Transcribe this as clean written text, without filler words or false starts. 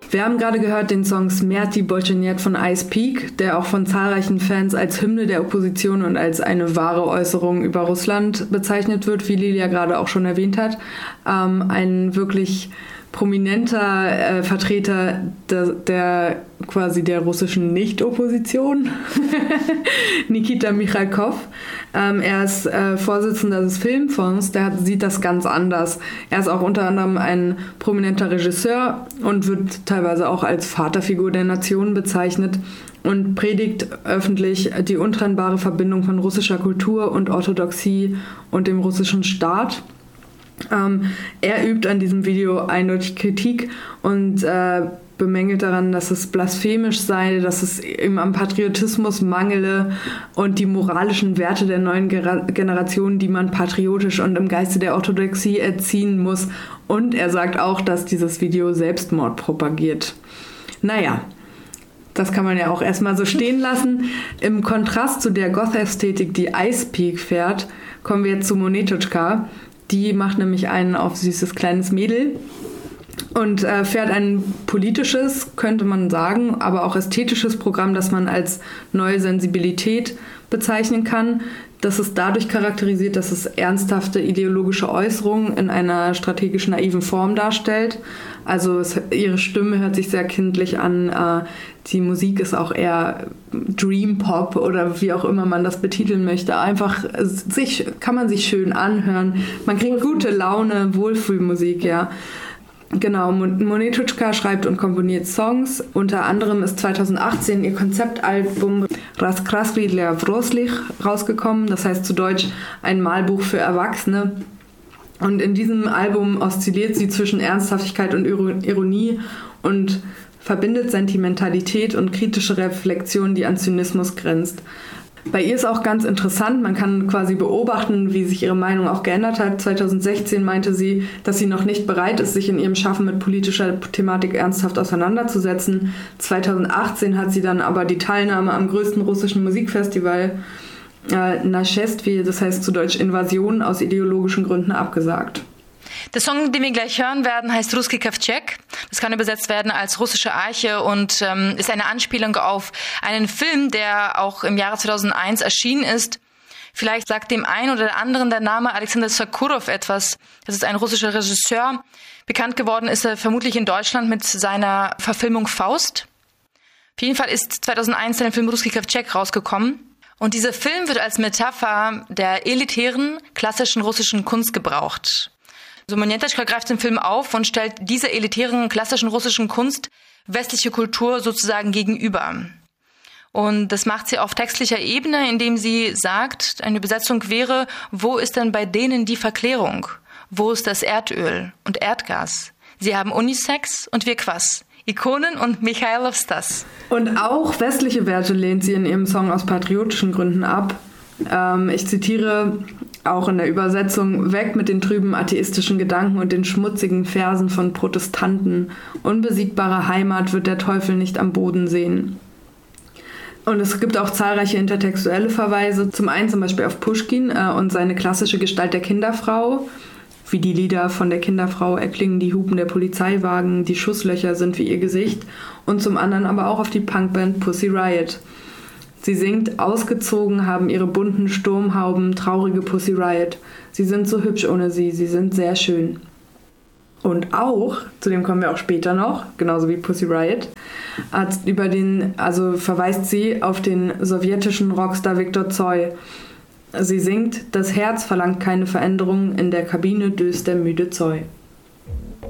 Wir haben gerade gehört den Song Smrti Bolsjenjet von Ice Peak, der auch von zahlreichen Fans als Hymne der Opposition und als eine wahre Äußerung über Russland bezeichnet wird, wie Lilia gerade auch schon erwähnt hat. Ein wirklich prominenter Vertreter der quasi der russischen Nicht-Opposition, Nikita Michalkov. Er ist Vorsitzender des Filmfonds, sieht das ganz anders. Er ist auch unter anderem ein prominenter Regisseur und wird teilweise auch als Vaterfigur der Nation bezeichnet und predigt öffentlich die untrennbare Verbindung von russischer Kultur und Orthodoxie und dem russischen Staat. Er übt an diesem Video eindeutig Kritik und bemängelt daran, dass es blasphemisch sei, dass es ihm am Patriotismus mangele und die moralischen Werte der neuen Generation, die man patriotisch und im Geiste der Orthodoxie erziehen muss. Und er sagt auch, dass dieses Video Selbstmord propagiert. Naja, das kann man ja auch erstmal so stehen lassen. Im Kontrast zu der Goth-Ästhetik, die Ice Peak fährt, kommen wir jetzt zu Monetochka. Die macht nämlich einen auf süßes kleines Mädel und fährt ein politisches, könnte man sagen, aber auch ästhetisches Programm, das man als neue Sensibilität bezeichnen kann. Das ist dadurch charakterisiert, dass es ernsthafte ideologische Äußerungen in einer strategisch naiven Form darstellt. Also ihre Stimme hört sich sehr kindlich an. Die Musik ist auch eher Dream Pop oder wie auch immer man das betiteln möchte. Einfach kann man sich schön anhören. Man kriegt gute Laune, Wohlfühlmusik, ja. Genau, Monetochka schreibt und komponiert Songs. Unter anderem ist 2018 ihr Konzeptalbum Raskrasky dla Взрослых rausgekommen. Das heißt zu Deutsch ein Malbuch für Erwachsene. Und in diesem Album oszilliert sie zwischen Ernsthaftigkeit und Ironie und verbindet Sentimentalität und kritische Reflexion, die an Zynismus grenzt. Bei ihr ist auch ganz interessant, man kann quasi beobachten, wie sich ihre Meinung auch geändert hat. 2016 meinte sie, dass sie noch nicht bereit ist, sich in ihrem Schaffen mit politischer Thematik ernsthaft auseinanderzusetzen. 2018 hat sie dann aber die Teilnahme am größten russischen Musikfestival Nashestvi, das heißt zu Deutsch Invasion, aus ideologischen Gründen abgesagt. Der Song, den wir gleich hören werden, heißt Russki Kovtschek. Das kann übersetzt werden als russische Arche und ist eine Anspielung auf einen Film, der auch im Jahre 2001 erschienen ist. Vielleicht sagt dem einen oder anderen der Name Alexander Sokurov etwas. Das ist ein russischer Regisseur. Bekannt geworden ist er vermutlich in Deutschland mit seiner Verfilmung Faust. Auf jeden Fall ist 2001 der Film Russki Kovtschek rausgekommen. Und dieser Film wird als Metapher der elitären, klassischen russischen Kunst gebraucht. So Monetochka greift den Film auf und stellt dieser elitären, klassischen russischen Kunst westliche Kultur sozusagen gegenüber. Und das macht sie auf textlicher Ebene, indem sie sagt, eine Übersetzung wäre, wo ist denn bei denen die Verklärung? Wo ist das Erdöl und Erdgas? Sie haben Unisex und wir Quass. Ikonen und Michailov Stas. Und auch westliche Werte lehnt sie in ihrem Song aus patriotischen Gründen ab. Ich zitiere auch in der Übersetzung: Weg mit den trüben atheistischen Gedanken und den schmutzigen Versen von Protestanten. Unbesiegbare Heimat wird der Teufel nicht am Boden sehen. Und es gibt auch zahlreiche intertextuelle Verweise. Zum einen zum Beispiel auf Puschkin und seine klassische Gestalt der Kinderfrau. Wie die Lieder von der Kinderfrau erklingen die Hupen der Polizeiwagen, die Schusslöcher sind wie ihr Gesicht. Und zum anderen aber auch auf die Punkband Pussy Riot. Sie singt: Ausgezogen haben ihre bunten Sturmhauben traurige Pussy Riot. Sie sind so hübsch ohne sie sind sehr schön. Und auch, zu dem kommen wir auch später noch, genauso wie Pussy Riot, verweist sie auf den sowjetischen Rockstar Viktor Tsoi. Sie singt: Das Herz verlangt keine Veränderung, in der Kabine döst der müde Tsoi.